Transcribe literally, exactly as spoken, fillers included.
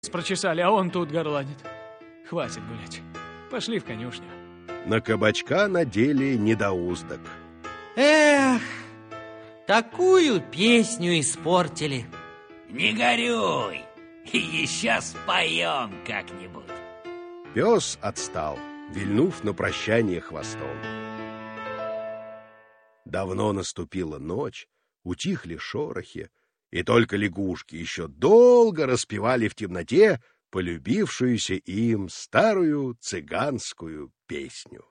прочесали, а он тут горланит. Хватит гулять. Пошли в конюшню. На кабачка надели недоуздок. Эх, такую песню испортили. Не горюй, еще споем как-нибудь. Пес отстал, вильнув на прощание хвостом. Давно наступила ночь, утихли шорохи, и только лягушки еще долго распевали в темноте полюбившуюся им старую цыганскую песню.